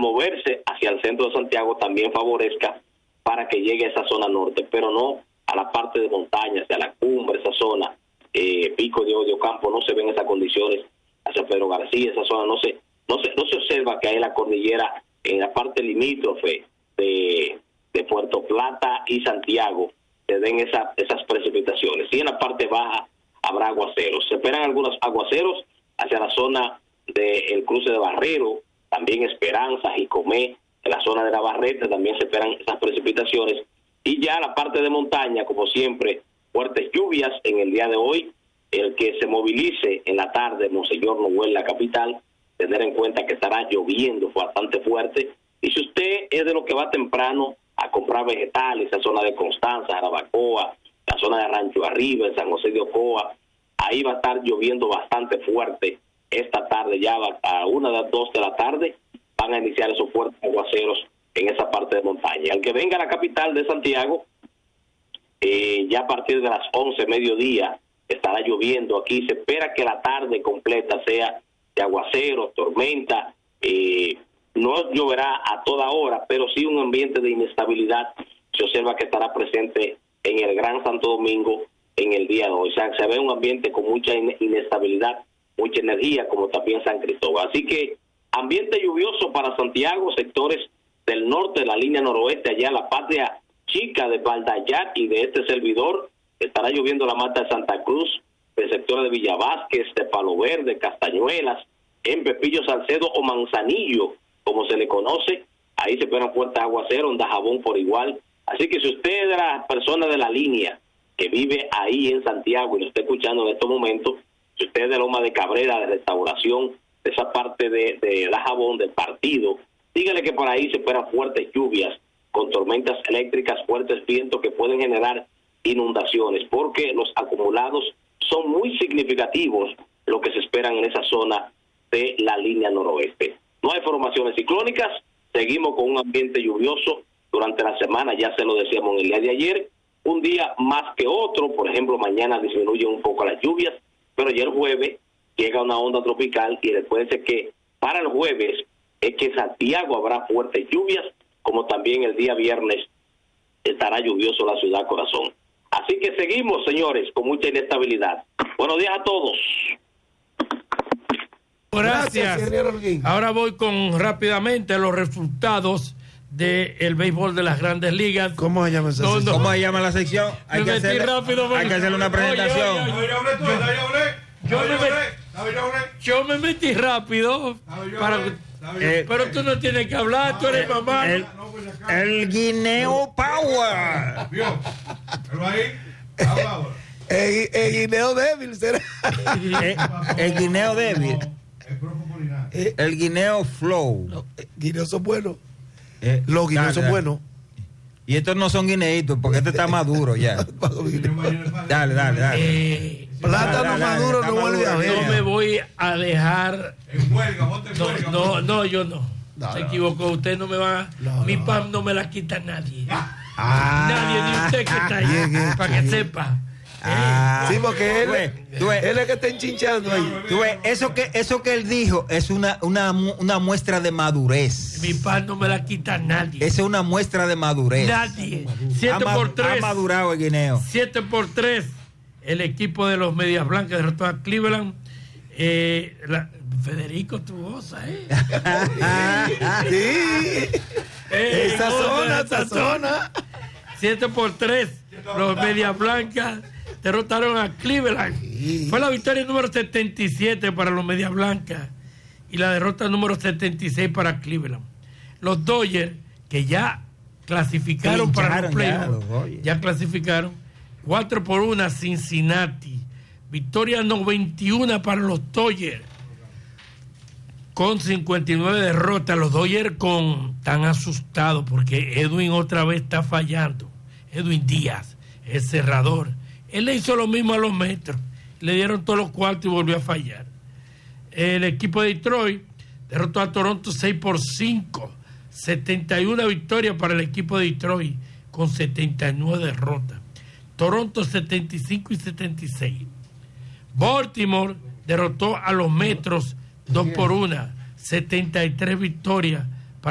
moverse hacia el centro de Santiago también favorezca para que llegue a esa zona norte, pero no a la parte de montaña, hacia la cumbre, esa zona, Pico de Ocampo, no se ven esas condiciones, hacia Pedro García, esa zona no se observa que hay la cordillera en la parte limítrofe de Puerto Plata y Santiago, se den esas precipitaciones. Y en la parte baja habrá aguaceros. Se esperan algunos aguaceros hacia la zona del cruce de Barrero, también Esperanza, Jicomé, en la zona de la Barreta también se esperan esas precipitaciones. Y ya la parte de montaña, como siempre, fuertes lluvias en el día de hoy. El que se movilice en la tarde, Monseñor Noel, la capital, tener en cuenta que estará lloviendo bastante fuerte. Y si usted es de lo que va temprano a comprar vegetales, esa zona de Constanza, Jarabacoa, la zona de Rancho Arriba, en San José de Ocoa, ahí va a estar lloviendo bastante fuerte esta tarde, ya a 1 de las 2 de la tarde van a iniciar esos fuertes aguaceros en esa parte de montaña. El que venga a la capital de Santiago, ya a partir de las 11, mediodía, estará lloviendo. Aquí se espera que la tarde completa sea de aguaceros, tormenta, no lloverá a toda hora, pero sí un ambiente de inestabilidad se observa que estará presente en el Gran Santo Domingo en el día de hoy. O sea, se ve un ambiente con mucha inestabilidad, mucha energía, como también San Cristóbal. Así que ambiente lluvioso para Santiago, sectores del norte de la línea noroeste, allá en la patria chica de Valdayat y de este servidor, estará lloviendo la mata de Santa Cruz, del sector de Villa Vázquez, de Palo Verde, Castañuelas, en Pepillo Salcedo o Manzanillo, como se le conoce, ahí se esperan fuertes aguaceros, en Dajabón por igual. Así que si usted es de las personas de la línea que vive ahí en Santiago y lo está escuchando en estos momentos, si usted es de Loma de Cabrera, de Restauración, de esa parte de Dajabón, del Partido, dígale que por ahí se esperan fuertes lluvias, con tormentas eléctricas, fuertes vientos que pueden generar inundaciones, porque los acumulados son muy significativos lo que se esperan en esa zona de la línea noroeste. No hay formaciones ciclónicas, seguimos con un ambiente lluvioso durante la semana, ya se lo decíamos en el día de ayer, un día más que otro, por ejemplo, mañana disminuyen un poco las lluvias, pero ya el jueves llega una onda tropical y recuérdense que para el jueves es que en Santiago habrá fuertes lluvias, como también el día viernes estará lluvioso la ciudad corazón. Así que seguimos, señores, con mucha inestabilidad. Buenos días a todos. Gracias. Ahora voy con rápidamente los resultados del béisbol de las Grandes Ligas. ¿Cómo se llama esa sección? ¿Cómo se llama la sección? Hay que hacerle una presentación. Yo me metí rápido pero tú no tienes que hablar, tú eres mamá. El Guineo Power. El guineo débil será. El guineo débil. El guineo flow. Los guineos son buenos. Los guineos son buenos. Y estos no son guineitos, porque este está maduro ya. Dale. Plátano maduro no vuelve a ver. No me voy a dejar. No, yo no. Se equivocó, usted no me va. Mi pan no me la quita nadie. Nadie, ni usted que está ahí, para que sepa. Sí, porque él es el que está enchinchando ahí. Tú ves, eso que él dijo es una muestra de madurez. Mi pan no me la quita nadie. Esa es una muestra de madurez. Nadie. 7-3. Ha madurado el guineo. 7-3. El equipo de los Medias Blancas derrotó a Cleveland. Federico, tu voz, Sí. Esa zona. 7-3. Los Medias Blancas derrotaron a Cleveland. Fue la victoria número 77 para los Medias Blancas y la derrota número 76 para Cleveland. Los Dodgers, que ya clasificaron para los playoffs, ya clasificaron 4-1 a Cincinnati. Victoria 91 para los Dodgers, con 59 derrotas. Los Dodgers tan asustados porque Edwin otra vez está fallando. Edwin Díaz, el cerrador. Él le hizo lo mismo a los Metros. Le dieron todos los cuartos y volvió a fallar. El equipo de Detroit derrotó a Toronto 6-5. 71 victorias para el equipo de Detroit con 79 derrotas. Toronto 75 y 76. Baltimore derrotó a los Metros 2-1. 73 victorias